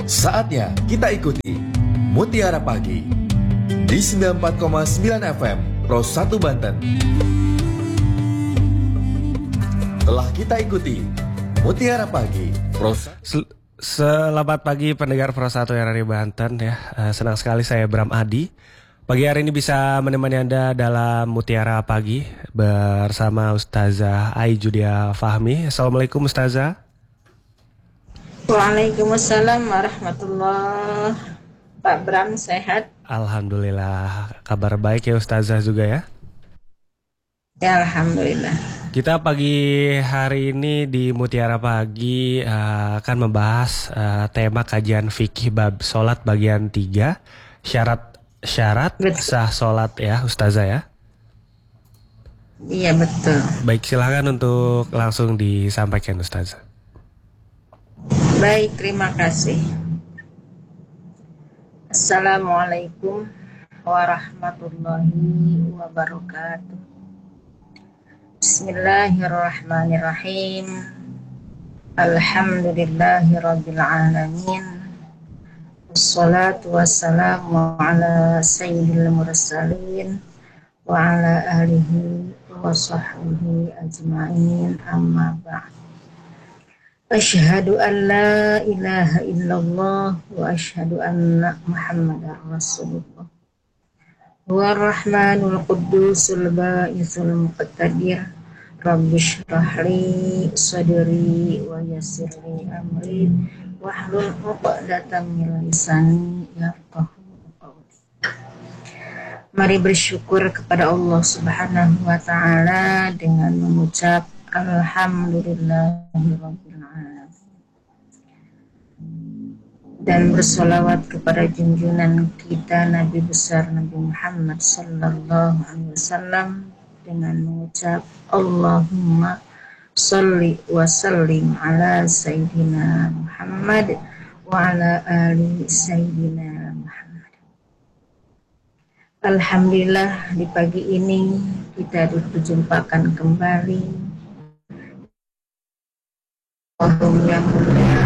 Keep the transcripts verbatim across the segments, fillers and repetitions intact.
Saatnya kita ikuti Mutiara Pagi di sembilan puluh empat koma sembilan F M Pro satu Banten. Telah kita ikuti Mutiara Pagi Pro Sel- Selamat pagi pendengar Pro satu R R I Banten ya. Uh, senang sekali saya Bram Adi. Pagi hari ini bisa menemani Anda dalam Mutiara Pagi bersama Ustazah Aijudia Fahmi. Assalamualaikum Ustazah. Waalaikumsalam warahmatullahi. Pak Bram sehat? Alhamdulillah, kabar baik ya Ustazah juga ya. Ya alhamdulillah. Kita pagi hari ini di Mutiara Pagi uh, akan membahas uh, tema kajian fikih bab sholat bagian tiga, syarat-syarat sah sholat ya Ustazah ya. Iya betul. Baik, silakan untuk langsung disampaikan Ustazah. Baik, terima kasih. Assalamualaikum warahmatullahi wabarakatuh. Bismillahirrahmanirrahim. Alhamdulillahi rabbil alamin. Wassalatu wassalamu ala sayyidil mursalin wa ala alihi wa sahbihi ajma'in, amma ba'd. Asyhadu an la ilaha illallah wa asyhadu anna Muhammadar Rasulullah. Huwa rahmanul qudusul ba'isul muqtadir. Rabbi shrah li sadri wa yassir li amri wahlul 'uqdatam min lisani yafqahu qawli. Mari bersyukur kepada Allah Subhanahu wa taala dengan mengucap alhamdulillahirabbil alamin dan bersolawat kepada junjungan kita Nabi besar Nabi Muhammad sallallahu alaihi wasallam dengan mengucap Allahumma sholli wa sallim ala sayyidina Muhammad wa ala ali sayyidina Muhammad. Alhamdulillah, di pagi ini kita diperjumpakan kembali forum yang mulia.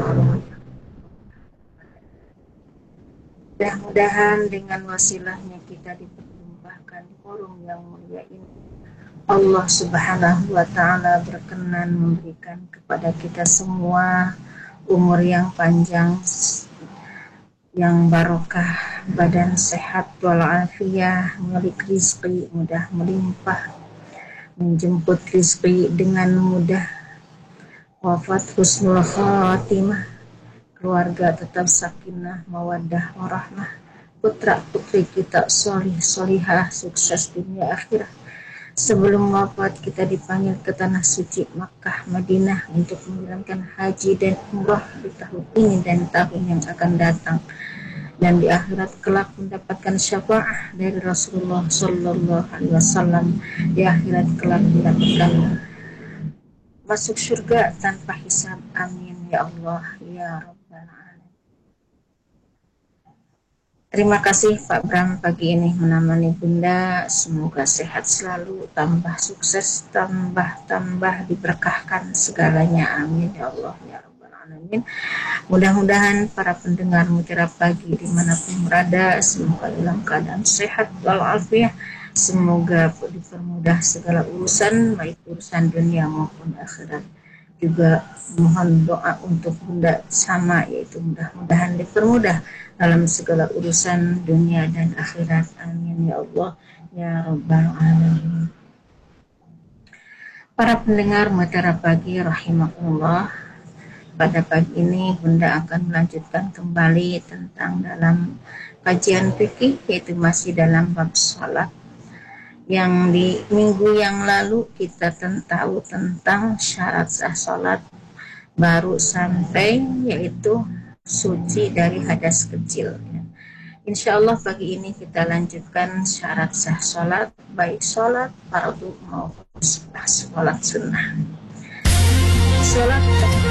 Mudah-mudahan dengan wasilahnya kita diperjumpakan di forum yang mulia ini, Allah Subhanahu wa taala berkenan memberikan kepada kita semua umur yang panjang, yang barokah, badan sehat walafiat, milik rizki mudah melimpah, menjemput rizki dengan mudah, wafat husnul khatimah, keluarga tetap sakinah, mawaddah, warahmah, putra putri kita solih solihah, sukses dunia akhirat. Sebelum wafat kita dipanggil ke tanah suci Makkah Madinah untuk menjalankan haji dan umrah di tahun ini dan tahun yang akan datang, dan di akhirat kelak mendapatkan syafaat dari Rasulullah Sallallahu Alaihi Wasallam. Di akhirat kelak mendapatkan masuk surga tanpa hisab. Amin ya Allah ya Rabbal Alamin. Terima kasih Pak Bram pagi ini menemani Bunda. Semoga sehat selalu, tambah sukses, tambah-tambah diberkahkan segalanya. Amin ya Allah ya Rabbal Alamin. Mudah-mudahan para pendengar Mutiara Pagi dimanapun berada, semoga dalam keadaan sehat walafiat. Semoga dipermudah segala urusan, baik urusan dunia maupun akhirat. Juga mohon doa untuk Bunda sama, yaitu mudah-mudahan dipermudah dalam segala urusan dunia dan akhirat. Amin ya Allah ya Rabbal Alamin. Para pendengar Mutiara Pagi rahimakumullah, pada pagi ini Bunda akan melanjutkan kembali tentang dalam kajian fikih, yaitu masih dalam bab salat. Yang di minggu yang lalu kita tahu tentang syarat sah salat, baru sampai yaitu suci dari hadas kecil. Insya Allah pagi ini kita lanjutkan syarat sah salat, baik salat fardu maupun salat sunnah. Salat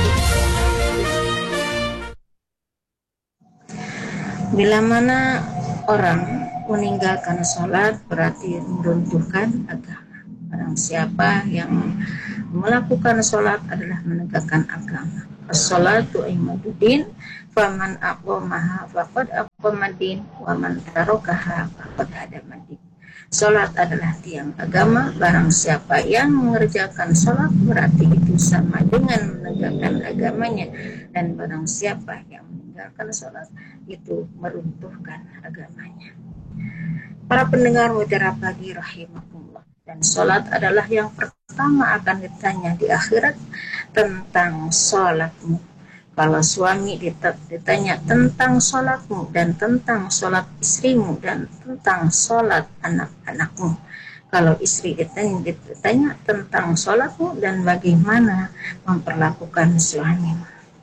bila mana orang meninggalkan sholat berarti meruntuhkan agama. Barang siapa yang melakukan sholat adalah menegakkan agama. As-sholatu imaduddin faman aqamaha faqad aqamadin wa man tarakaha faqad hadamadin. Salat adalah tiang agama, barang siapa yang mengerjakan salat berarti itu sama dengan menegakkan agamanya, dan barang siapa yang meninggalkan salat itu meruntuhkan agamanya. Para pendengar Mutiara Pagi rahimakumullah, dan salat adalah yang pertama akan ditanya di akhirat tentang salatmu. Kalau suami ditanya tentang sholatmu dan tentang sholat istrimu dan tentang sholat anak-anakmu. Kalau istri ditanya, ditanya tentang sholatmu dan bagaimana memperlakukan suamimu.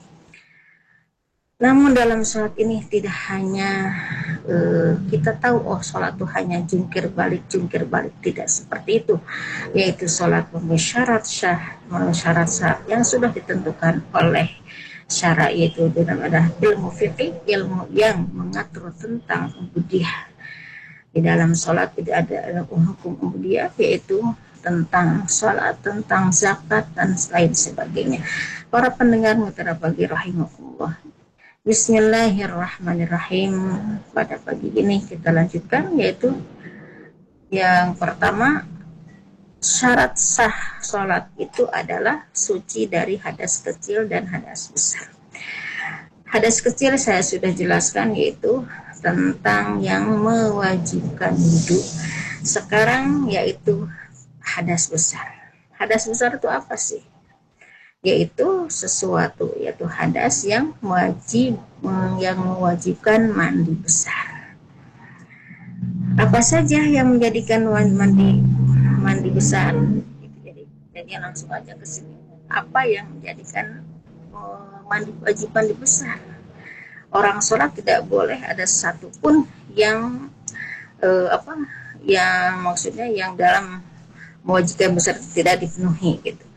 Namun dalam sholat ini tidak hanya uh, kita tahu oh sholat itu hanya jungkir balik jungkir balik, tidak seperti itu. Yaitu sholat memenuhi syarat syah, memenuhi syarat sah yang sudah ditentukan oleh syara, yaitu dalam ada ilmu fikih, ilmu yang mengatur tentang ubudiyah. Di dalam sholat tidak ada hukum ubudiyah, yaitu tentang sholat, tentang zakat dan lain sebagainya. Para pendengar Mutiara Pagi rahimakumullah, Bismillahirrahmanirrahim. Pada pagi ini kita lanjutkan, yaitu yang pertama, syarat sah sholat itu adalah suci dari hadas kecil dan hadas besar. Hadas kecil saya sudah jelaskan, yaitu tentang yang mewajibkan wudhu. Sekarang yaitu hadas besar. Hadas besar itu apa sih? Yaitu sesuatu, yaitu hadas yang wajib, yang mewajibkan mandi besar. Apa saja yang menjadikan mandi mandi besar? Jadi, jadi langsung aja ke sini. Apa yang menjadikan uh, mandi wajib mandi besar? Orang sholat tidak boleh ada satupun yang uh, apa? Yang maksudnya yang dalam mewajibkan besar tidak dipenuhi gitu.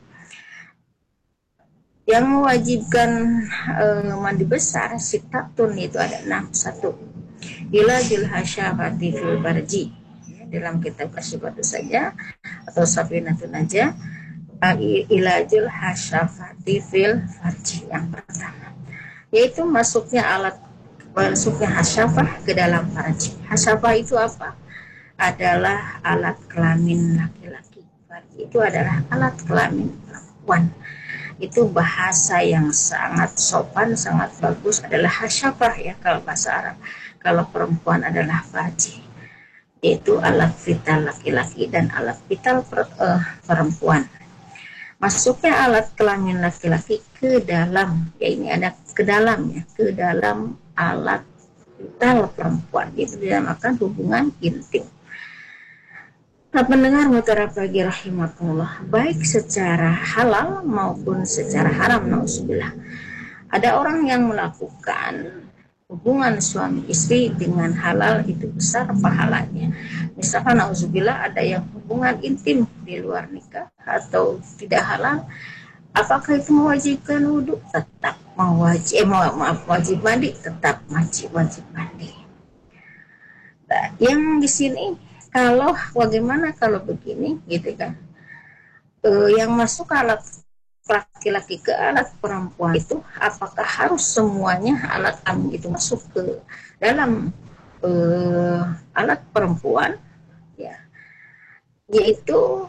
Yang mewajibkan uh, mandi besar sitatun itu ada enam. Satu, ilajul hasyafati fil farji. Dalam kitab Kasyifatu saja atau Safinatun Najah, ilajul hasyafati fil farji yang pertama, yaitu masuknya alat masuknya hasyafah ke dalam farji. Hasyafah itu apa? Adalah alat kelamin laki-laki. Farji itu adalah alat kelamin perempuan. Itu bahasa yang sangat sopan, sangat bagus adalah hasyafah ya kalau bahasa Arab. Kalau perempuan adalah farji, yaitu alat vital laki-laki dan alat vital per, uh, perempuan. Masuknya alat kelamin laki-laki ke dalam, ya ini ada ke dalam ya, ke dalam alat vital perempuan, itu dinamakan hubungan intim. Nah, pendengar Mutiara Pagi rahimakumullah, baik secara halal maupun secara haram, nauzubillah. Ada orang yang melakukan hubungan suami istri dengan halal, itu besar pahalanya. Misalkan nauzubillah ada yang hubungan intim di luar nikah atau tidak halal, apakah itu mewajibkan wudhu? Tetap mewajib, eh, maaf, wajib mandi, tetap wajib wajib mandi. Nah, yang di sini kalau bagaimana kalau begini gitu kan, e, yang masuk alat laki-laki ke alat perempuan itu apakah harus semuanya alat kelamin itu masuk ke dalam uh, alat perempuan ya, yaitu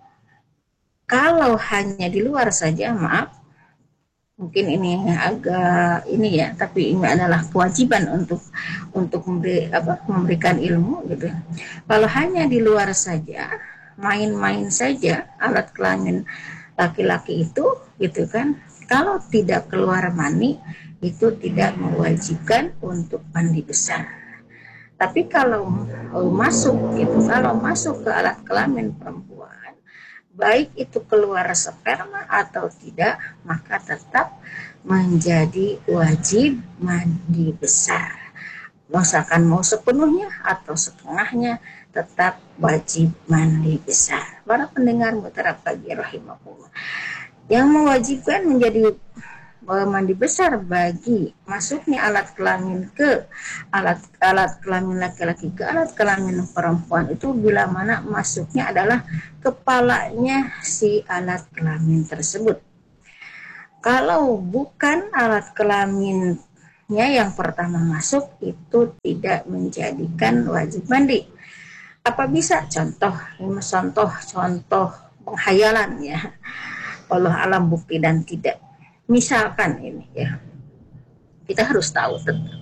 kalau hanya di luar saja, maaf mungkin ini agak ini ya, tapi ini adalah kewajiban untuk untuk memberi, apa, memberikan ilmu gitu. Kalau hanya di luar saja, main-main saja alat kelamin laki-laki itu gitu kan, kalau tidak keluar mani itu tidak mewajibkan untuk mandi besar. Tapi kalau oh, masuk gitu, kalau masuk ke alat kelamin perempuan, baik itu keluar sperma atau tidak, maka tetap menjadi wajib mandi besar. Misalkan mau sepenuhnya atau setengahnya, tetap wajib mandi besar. Para pendengar Mutiara Pagi rahimakumullah, yang mewajibkan menjadi mandi besar bagi masuknya alat kelamin ke alat alat kelamin laki-laki ke alat kelamin perempuan itu bila mana masuknya adalah kepalanya si alat kelamin tersebut. Kalau bukan alat kelamin yang pertama masuk itu tidak menjadikan wajib mandi. Apa bisa contoh, ini contoh contoh penghayalan ya. Allah alam bukti dan tidak. Misalkan ini ya, kita harus tahu tentang.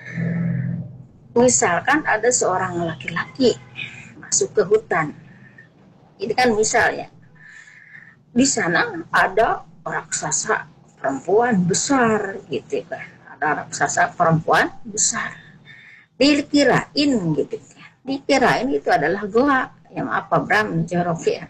Misalkan ada seorang laki-laki masuk ke hutan. Ini kan misalnya. Di sana ada raksasa perempuan besar gitu kan. Ada raksasa perempuan besar. Dikirain gitu kan. Dikirain itu adalah goa. Yang apa Bram jorok ya.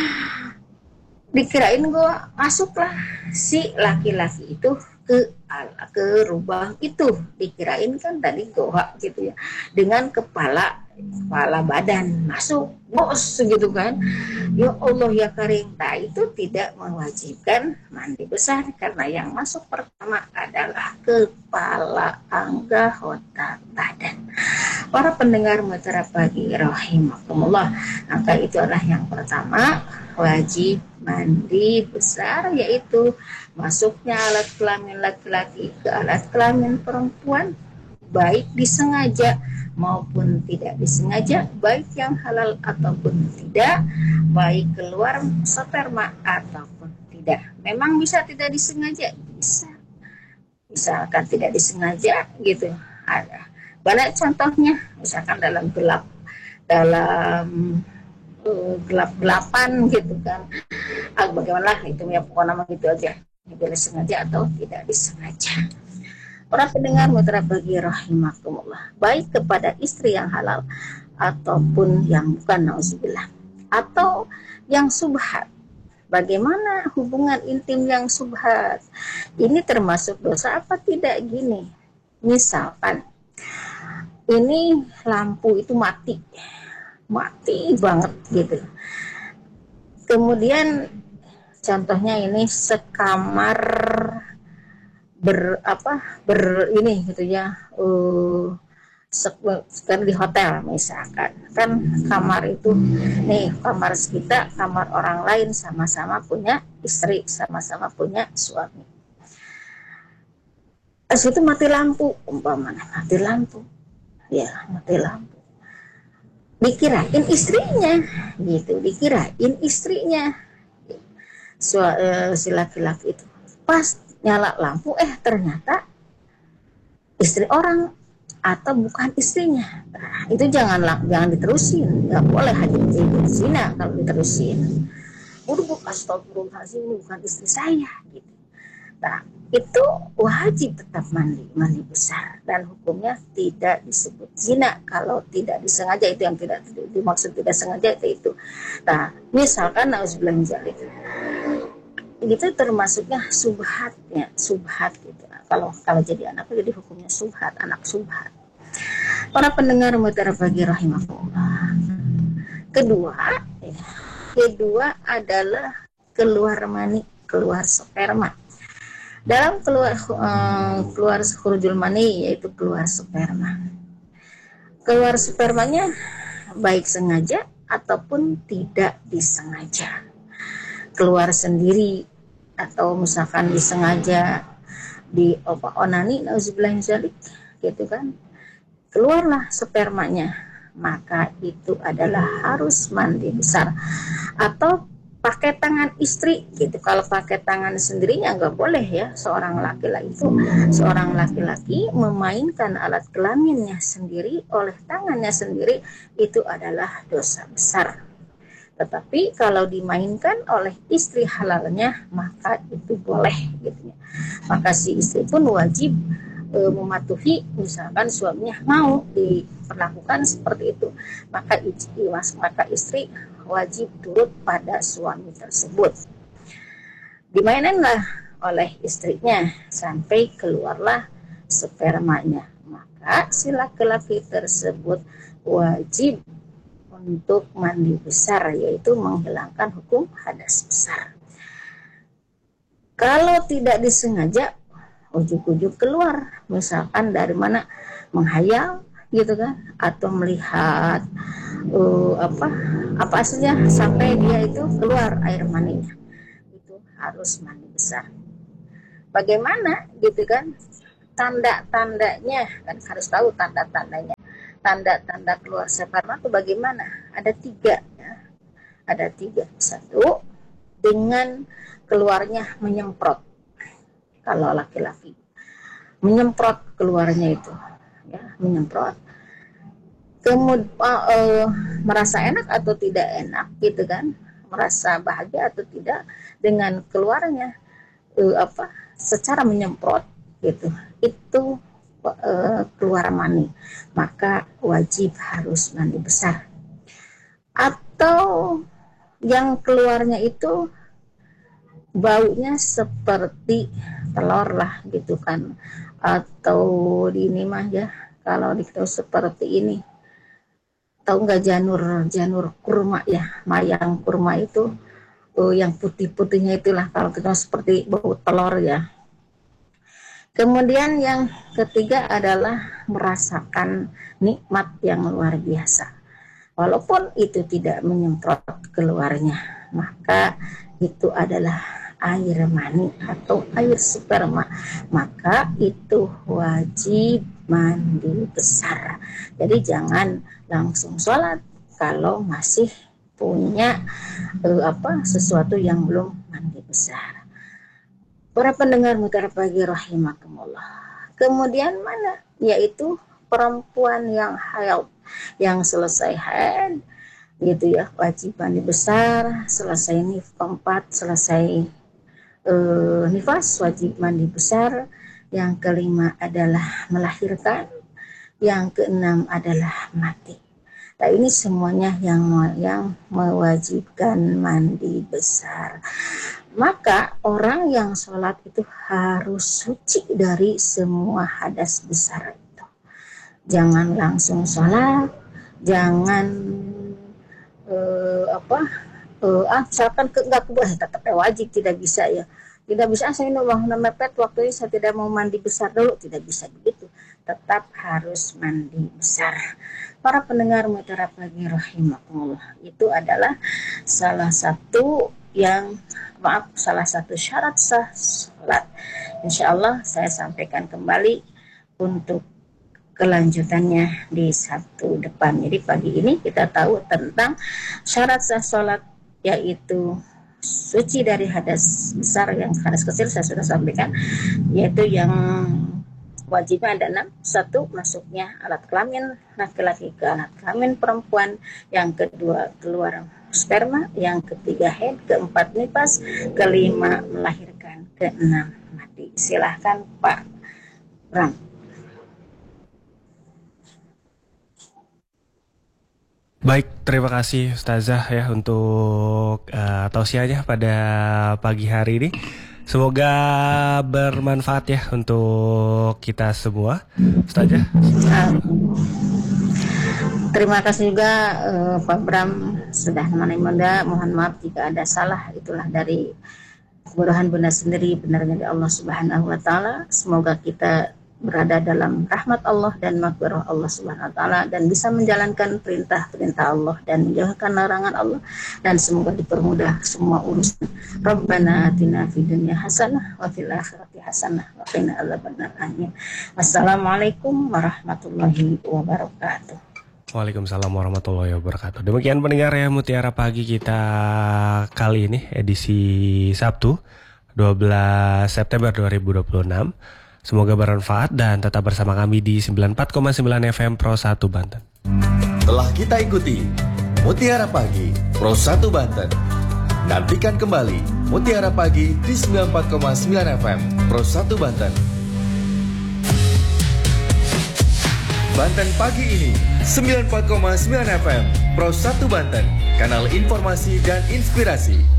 Dikirain goa, masuklah si laki-laki itu ke ke lubang itu, dikirain kan tadi goa gitu ya, dengan kepala kepala badan masuk bos gitu kan. Ya Allah ya Karim, nah itu tidak mewajibkan mandi besar karena yang masuk pertama adalah kepala anggota badan. Para pendengar Mutiara Pagi rahimakumullah, maka itu adalah yang pertama wajib mandi besar, yaitu masuknya alat kelamin laki-laki ke alat kelamin perempuan, baik disengaja maupun tidak disengaja, baik yang halal ataupun tidak, baik keluar sperma ataupun tidak. Memang bisa tidak disengaja, bisa. Misalkan tidak disengaja gitu, ada banyak contohnya. Misalkan dalam gelap, dalam uh, gelap-gelapan gitu kan. Ah, bagaimana itu ya, pokoknya nama gitu aja. Boleh sengaja atau tidak disengaja. Para pendengar Mutiara Pagi rahimakumullah, baik kepada istri yang halal ataupun yang bukan, nauzubillah, atau yang subhat. Bagaimana hubungan intim yang subhat? Ini termasuk dosa apa tidak? Gini, misalkan ini lampu itu mati, mati banget gitu. Kemudian contohnya ini sekamar ber apa ber ini gitu ya, uh, sekarang di hotel misalkan kan, kamar itu nih kamar kita, kamar orang lain, sama-sama punya istri, sama-sama punya suami. Pas itu mati lampu, umpamanya mati lampu ya, mati lampu, dikirain istrinya gitu, dikirain istrinya so, uh, si laki-laki itu. Pas nyala lampu, eh ternyata istri orang atau bukan istrinya. Nah, itu jangan jangan diterusin, nggak boleh hadis zina kalau diterusin. Udah bukan, astagfirullahaladzim, ini bukan istri saya gitu. Nah, itu wajib tetap mandi, mandi besar, dan hukumnya tidak disebut zina kalau tidak disengaja. Itu yang tidak dimaksud tidak sengaja itu itu. Nah, misalkan nauzubillah min dzalik, itu termasuknya subhatnya, subhat gitu. Nah, kalau kalau jadi anak jadi hukumnya subhat, anak subhat. Para pendengar Mutiara Pagi rahimahullah. Kedua, ya, kedua adalah keluar mani, keluar sperma. Dalam keluar uh, keluar khurujul mani, yaitu keluar sperma. Keluar spermanya baik sengaja ataupun tidak disengaja. Keluar sendiri atau misalkan disengaja di opa onani, nauzubillah min dzalik gitu kan, keluarlah spermanya, maka itu adalah harus mandi besar. Atau pakai tangan istri gitu. Kalau pakai tangan sendirinya nggak boleh ya. Seorang laki-laki itu seorang laki-laki memainkan alat kelaminnya sendiri oleh tangannya sendiri, itu adalah dosa besar. Tetapi kalau dimainkan oleh istri halalnya, maka itu boleh gitu ya. Maka si istri pun wajib e, mematuhi, misalkan suaminya mau diperlakukan seperti itu, maka istri, maka istri wajib turut pada suami tersebut. Dimainkanlah oleh istrinya sampai keluarlah spermanya, maka si laki-laki tersebut wajib untuk mandi besar, yaitu menghilangkan hukum hadas besar. Kalau tidak disengaja, ujuk-ujuk keluar, misalkan dari mana, menghayal gitu kan, atau melihat uh, apa apa saja sampai dia itu keluar air maninya, itu harus mandi besar. Bagaimana gitu kan? tanda-tandanya, kan harus tahu tanda-tandanya. Tanda-tanda keluar sperma itu bagaimana? Ada tiga ya. Ada tiga. Satu, dengan keluarnya menyemprot. Kalau laki-laki menyemprot keluarnya itu ya, menyemprot. Kemudian uh, uh, merasa enak atau tidak enak gitu kan, merasa bahagia atau tidak dengan keluarnya uh, apa secara menyemprot gitu, itu uh, keluar mani, maka wajib harus mandi besar. Atau yang keluarnya itu baunya seperti telur lah gitu kan, atau di ini mah ya, kalau itu seperti ini, tahu nggak janur janur kurma ya, mayang kurma itu uh, yang putih-putihnya itulah, kalau kita seperti bau telur ya. Kemudian yang ketiga adalah merasakan nikmat yang luar biasa, walaupun itu tidak menyemprot keluarnya, maka itu adalah air mani atau air sperma, maka itu wajib mandi besar. Jadi jangan langsung sholat kalau masih punya uh, apa sesuatu yang belum mandi besar. Para pendengar Mutiara Pagi rahimakumullah. Kemudian mana? Yaitu perempuan yang haid, yang selesai haid gitu ya, wajib mandi besar. Selesai nif keempat, selesai uh, nifas, wajib mandi besar. Yang kelima adalah melahirkan, yang keenam adalah mati. Nah, ini semuanya yang yang mewajibkan mandi besar. Maka orang yang sholat itu harus suci dari semua hadas besar itu. Jangan langsung sholat, jangan uh, apa uh, ah misalkan ke nggak kebuah, tetap wajib, tidak bisa ya. Tidak bisa, saya ini uang mepet waktu ini, saya tidak mau mandi besar dulu, tidak bisa begitu. Tetap harus mandi besar. Para pendengar Mutiara Pagi rahimakumullah, itu adalah salah satu yang maaf salah satu syarat sah salat. Insya Allah saya sampaikan kembali untuk kelanjutannya di Sabtu depan. Jadi pagi ini kita tahu tentang syarat sah salat, yaitu suci dari hadas besar. Yang hadas kecil saya sudah sampaikan, yaitu yang wajibnya ada enam. Satu, masuknya alat kelamin laki-laki ke alat kelamin perempuan. Yang kedua, keluar sperma. Yang ketiga, haid. Keempat, nifas. Kelima, melahirkan. Keenam, mati. Silahkan Pak Bram. Baik, terima kasih Ustazah ya untuk uh, tausiahnya pada pagi hari ini. Semoga bermanfaat ya untuk kita semua, Ustazah. Terima kasih juga uh, Pak Bram sudah menemani Bunda. Mohon maaf jika ada salah, itulah dari kebodohan Bunda sendiri, benarnya dari Allah Subhanahu wa taala. Semoga kita berada dalam rahmat Allah dan maghfirah Allah Subhanahu wa taala, dan bisa menjalankan perintah-perintah Allah dan menjauhkan larangan Allah, dan semoga dipermudah semua urusan. Rabbana atina fid dunya hasanah wa fil akhirati hasanah wa qina adzabannar. Amin. Wassalamualaikum warahmatullahi wabarakatuh. Waalaikumsalam warahmatullahi wabarakatuh. Demikian pendengar ya Mutiara Pagi kita kali ini, edisi Sabtu dua belas September dua ribu dua puluh enam. Semoga bermanfaat dan tetap bersama kami di sembilan puluh empat koma sembilan F M Pro satu Banten. Telah kita ikuti Mutiara Pagi Pro satu Banten. Nantikan kembali Mutiara Pagi di sembilan puluh empat koma sembilan F M Pro satu Banten. Banten pagi ini sembilan puluh empat koma sembilan F M Pro satu Banten, kanal informasi dan inspirasi.